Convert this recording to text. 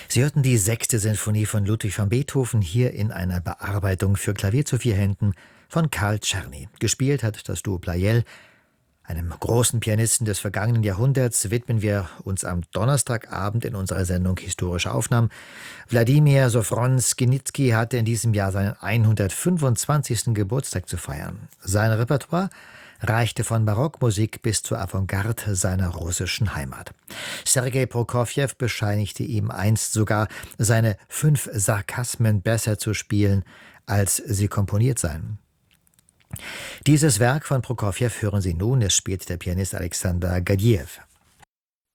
Sie hörten die sechste Sinfonie von Ludwig van Beethoven hier in einer Bearbeitung für Klavier zu vier Händen von Carl Czerny. Gespielt hat das Duo Pleyel. Einem großen Pianisten des vergangenen Jahrhunderts widmen wir uns am Donnerstagabend in unserer Sendung Historische Aufnahmen. Wladimir Sofron-Skinitzky hatte in diesem Jahr seinen 125. Geburtstag zu feiern. Sein Repertoire reichte von Barockmusik bis zur Avantgarde seiner russischen Heimat. Sergei Prokofjew bescheinigte ihm einst sogar, seine 5 Sarkasmen besser zu spielen, als sie komponiert seien. Dieses Werk von Prokofjew hören Sie nun, es spielt der Pianist Alexander Gadjiew.